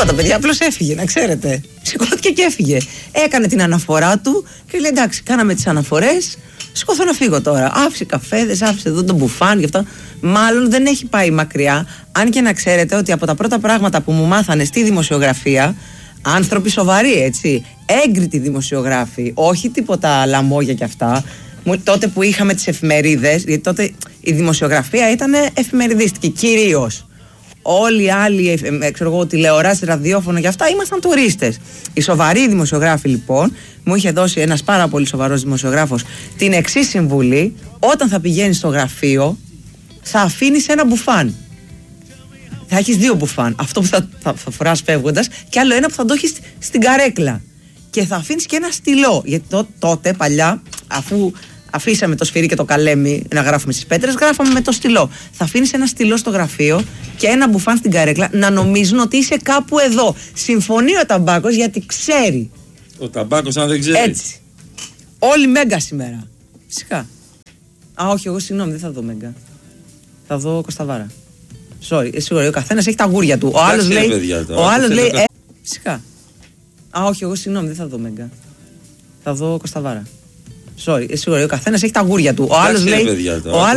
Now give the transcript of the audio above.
Τίποτα, παιδιά, απλώς έφυγε, να ξέρετε. Σηκώθηκε και έφυγε. Έκανε την αναφορά του και λέει: εντάξει, κάναμε τις αναφορές. Σηκώθω να φύγω τώρα. Άφησε καφέδες, άφησε εδώ τον μπουφάν και αυτά. Μάλλον δεν έχει πάει μακριά. Αν και να ξέρετε ότι από τα πρώτα πράγματα που μου μάθανε στη δημοσιογραφία, άνθρωποι σοβαροί, έτσι. Έγκριτοι δημοσιογράφοι, όχι τίποτα λαμόγια κι αυτά. Τότε που είχαμε τις εφημερίδες, γιατί τότε η δημοσιογραφία ήταν εφημεριδίστικη κυρίως. Όλοι οι άλλοι, ξέρω εγώ, τηλεοράσεις, ραδιόφωνο και αυτά ήμασταν τουρίστες. Οι σοβαροί δημοσιογράφοι, λοιπόν, μου είχε δώσει ένας πάρα πολύ σοβαρός δημοσιογράφος την εξής συμβουλή: όταν θα πηγαίνεις στο γραφείο, θα αφήνεις ένα μπουφάν. Θα έχεις 2 μπουφάν. Αυτό που θα φοράς φεύγοντας, και άλλο ένα που θα το έχεις στην καρέκλα. Και θα αφήνεις και ένα στυλό. Γιατί τότε, παλιά, αφού αφήσαμε το σφυρί και το καλέμι να γράφουμε στις πέτρες, γράφαμε με το στυλό. Θα αφήνεις ένα στυλό στο γραφείο και ένα μπουφάν στην καρέκλα, να νομίζουν ότι είσαι κάπου εδώ. Συμφωνεί ο Ταμπάκος, γιατί ξέρει. Ο Ταμπάκος, αν δεν ξέρει. Έτσι. Όλοι Μέγκα σήμερα. Φυσικά. Α, όχι, εγώ συγγνώμη, δεν θα δω Μέγκα. Θα δω Κωνσταβάρα. Sorry, σίγουρα, ο καθένας έχει τα γούρια του. Ο άλλος λέει. Ο άλλος λέει. Φυσικά. Α, όχι, εγώ συγγνώμη, δεν θα δω Μέγκα. Θα δω Κωνσταβάρα. Sorry, σίγουρα, ο καθένας έχει τα γούρια του. Ο άλλος λέει.